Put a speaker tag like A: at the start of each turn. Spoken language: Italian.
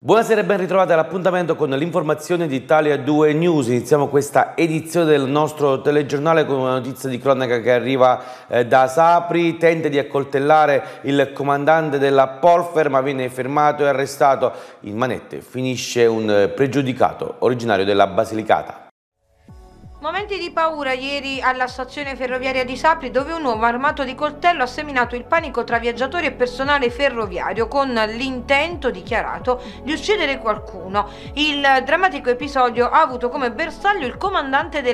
A: Buonasera e ben ritrovati all'appuntamento con l'informazione di Italia 2 News. Iniziamo questa edizione del nostro telegiornale con una notizia di cronaca che arriva da Sapri. Tenta di accoltellare il comandante della Polfer ma viene fermato e arrestato. In manette finisce un pregiudicato originario della Basilicata.
B: Momenti di paura ieri alla stazione ferroviaria di Sapri, dove un uomo armato di coltello ha seminato il panico tra viaggiatori e personale ferroviario con l'intento dichiarato di uccidere qualcuno. Il drammatico episodio ha avuto come bersaglio il comandante della